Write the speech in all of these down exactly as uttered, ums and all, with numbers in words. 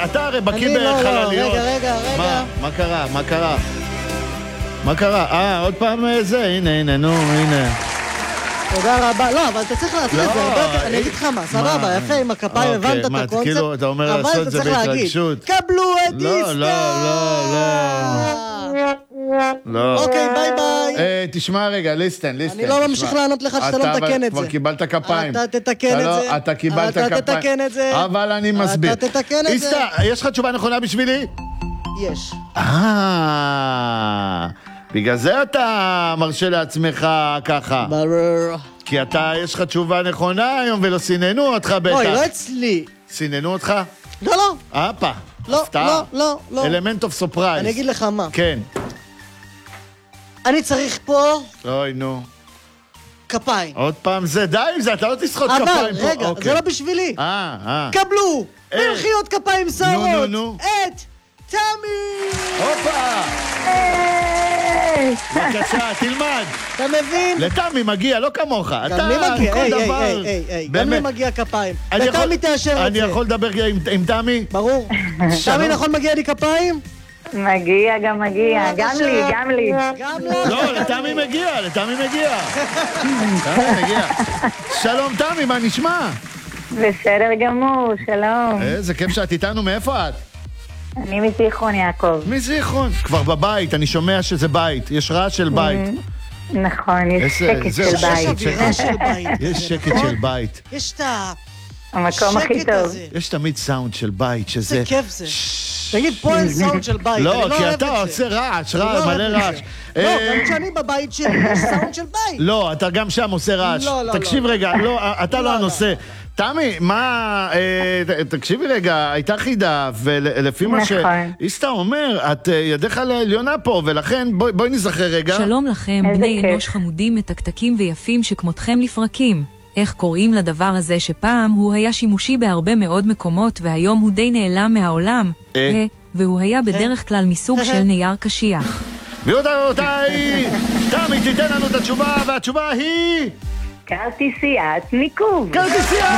אתה הרי בקיא אני לא, בחלליות. לא, רגע, רגע, רגע. מה? מה קרה? מה קרה? מה קרה? אה, עוד פעם זה? הנה, הנה, נו, הנה. תודה רבה. לא, אבל אתה צריך לעשות את זה. אני אגיד לך מה, סבבה, יפה, עם הכפיים, הבנת את הקונספט. כאילו, אתה אומר לעשות את זה בהתרגשות. קבלו את דיסקה! לא, לא, לא, לא. אוקיי, ביי ביי. תשמע רגע, ליסטן, ליסטן. אני לא ממשיך לענות לך שאתה לא מתקן את זה. כבר קיבלת כפיים. אתה תתקן את זה. אתה קיבלת כפיים. אתה תתקן את זה. אבל אני מסביר. אתה תתקן את זה. איסטה, יש לך תשובה נכונה בשבילי? יש. אה, בגלל זה אתה מרשה לעצמך ככה. ברור. כי אתה, יש לך תשובה נכונה היום ולא סיננו אותך בטח. אוי, לא אצלי. סיננו אותך? לא, לא. אפה. לא, לא, לא, לא. אלמנט אוף סופרייז. אני אגיד לך מה. כן. אני צריך פה... אוי, נו. כפיים. עוד פעם זה, די עם זה, אתה לא תסחוט כפיים פה. אבל, רגע, זה לא בשבילי. אה, אה. קבלו! מחיאות כפיים סערות! נו, נו, נו. את תמי! הופה! בבקשה, תלמד. אתה מבין? לתמי מגיע, לא כמוך. גם לי מגיע, היי, היי, היי, היי. גם לי מגיע כפיים. ותמי תאשר את זה. אני יכול לדבר עם תמי? ברור. תמי, נכון מגיע לי כפיים? מגיע, גם מגיע. גם לי, גם לי. גם לי. לא, לתמי מגיע, לתמי מגיע. תמי מגיע. שלום תמי, מה נשמע? בסדר גמור, שלום. איזה כיף שאת איתנו, מאיפה את? אני מזיכרון יעקב. מזיכרון. כבר בבית, אני שומע שזה בית. יש רעש של בית. נכון, יש שקט של בית. יש שקט של בית. יש את ה... המקום הכי טוב. יש תמיד סאונד של בית, שזה... זה כיף זה. תגיד, פה אין סאונד של בית, לא, כי אתה עושה רעש, מלא רעש. לא, גם כשאני בבית שלי, יש סאונד של בית. לא, אתה גם שם עושה רעש. לא, לא, תקשיב רגע, אתה לא הנושא. תמי, מה... תקשיבי רגע, הייתה חידה, ולפי מה שאיסטה אומר, את ידך לעליונה פה, ולכן בואי נזכר רגע. שלום לכם, בני אנוש חמודים, מתקתקים ויפים שכמותכם לפרקים. איך קוראים לדבר הזה שפעם הוא היה שימושי בהרבה מאוד מקומות והיום הוא די נעלם מהעולם? אה? והוא היה בדרך כלל מסוג של נייר קשיח. ויודעותיי, תמי תיתן לנו את התשובה, והתשובה היא... כרטיסיית ניקוב. כרטיסייה!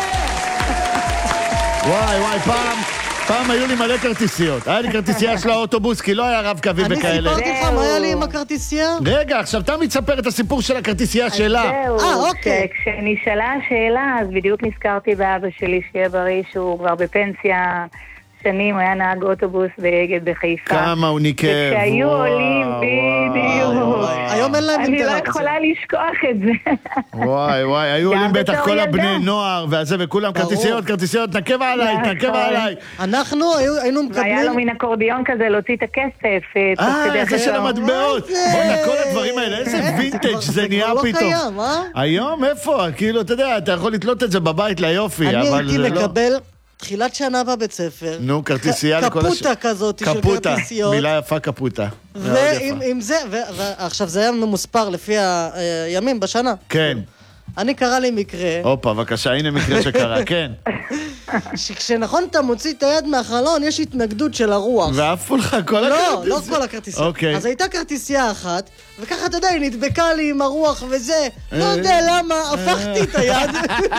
וואי וואי, פעם... פעם היו לי מלא כרטיסיות. היה לי כרטיסייה של האוטובוס, כי לא היה רב קווי וכאלה. אני סיפרתי לך מה היה לי עם הכרטיסייה? רגע, עכשיו תמי תספר את הסיפור של הכרטיסייה שלה. זהו, כשנשאלה השאלה, אז בדיוק נזכרתי באבא שלי שיהיה בריא, שהוא כבר בפנסיה שנים, הוא היה נהג אוטובוס באגד בחיפה. כמה הוא ניקב. וכשהיו עולים, בדיוק. היום אין להם אינטראקציה. אני לא יכולה לשכוח את זה. וואי וואי, היו עולים בטח כל הבני נוער והזה, וכולם כרטיסיות, כרטיסיות, נקב עליי, נקב עליי. אנחנו היינו מקבלים... והיה לו מן אקורדיון כזה להוציא את הכסף. אה, זה של המטבעות. בואי, כל הדברים האלה, איזה וינטג' זה נהיה פתאום. היום איפה? כאילו, אתה יודע, אתה יכול לתלות את זה בבית ליופי, אבל אני הייתי מקבל... תחילת שנה בבית ספר. נו, כרטיסייה לכל הש... קפוטה כזאת של כרטיסיות. מילה יפה, קפוטה. ועם זה, ועכשיו זה היה ממוספר לפי הימים בשנה. כן. אני קרא לי מקרה. הופה, בבקשה, הנה מקרה שקרה, כן. שכשנכון אתה מוציא את היד מהחלון, יש התנגדות של הרוח. ועפו לך כל הכרטיסיות? לא, לא כל הכרטיסיות. אוקיי. אז הייתה כרטיסייה אחת, וככה אתה יודע, היא נדבקה לי עם הרוח וזה. לא יודע למה, הפכתי את היד.